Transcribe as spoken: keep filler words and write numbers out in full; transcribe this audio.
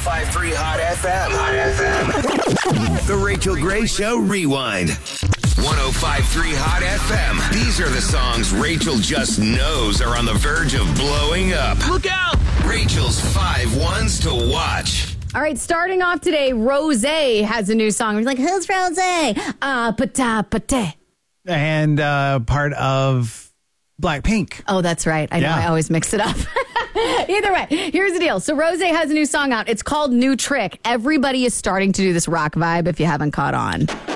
five three Hot F M. Hot F M. The Rachel Gray Show Rewind. one oh five three Hot F M. These are the songs Rachel just knows are on the verge of blowing up. Look out! Rachel's five ones to watch. All right, starting off today, Rosé has a new song. We're like, who's Rosé? Ah, pata pate. And uh, part of Blackpink. Oh, that's right. I know. Yeah. I always mix it up. Either way, here's the deal. So Rosé has a new song out. It's called New Trick. Everybody is starting to do this rock vibe if you haven't caught on.